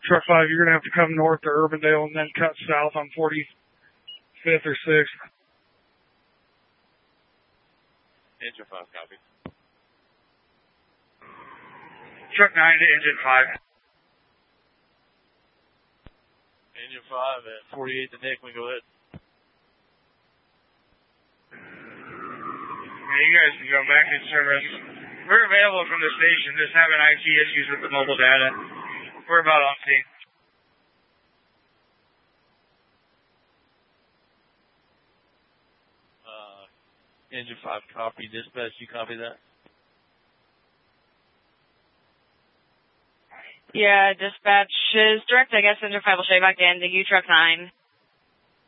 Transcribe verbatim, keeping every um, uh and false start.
Truck five, you're going to have to come north to Urbandale and then cut south on forty-fifth or sixth. Engine five, copy. Truck nine to engine five. Engine five at forty-eight to Nick, we go ahead. Yeah, you guys can go back in service. We're available from the station, just having I T issues with the mobile data. We're about on scene. Uh, engine five, copy. Dispatch, you copy that? Yeah, dispatch is direct, I guess. Engine five will show you back in. The U truck nine.